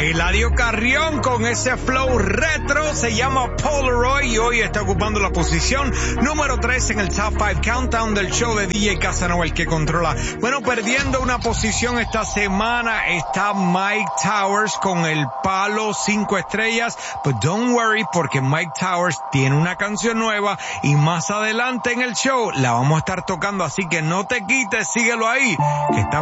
Eladio Carrión con ese flow retro, se llama Polaroid y hoy está ocupando la posición número 3 en el Top 5 Countdown del show de DJ Casanova, el que controla. Bueno, perdiendo una posición esta semana está Mike Towers con el palo 5 estrellas, but don't worry porque Mike Towers tiene una canción nueva y más adelante en el show la vamos a estar tocando, así que no te quites, síguelo ahí, que está